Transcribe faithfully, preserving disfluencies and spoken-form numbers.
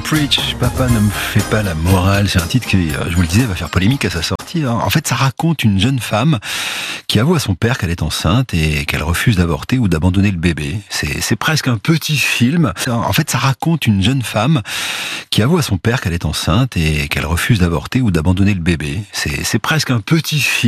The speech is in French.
Preach, Papa ne me fait pas la morale. C'est un titre qui, je vous le disais, va faire polémique à sa sortie. En fait, ça raconte une jeune femme qui avoue à son père qu'elle est enceinte et qu'elle refuse d'avorter ou d'abandonner le bébé. C'est, c'est presque un petit film. En fait, ça raconte une jeune femme qui avoue à son père qu'elle est enceinte et qu'elle refuse d'avorter ou d'abandonner le bébé. C'est, c'est presque un petit film.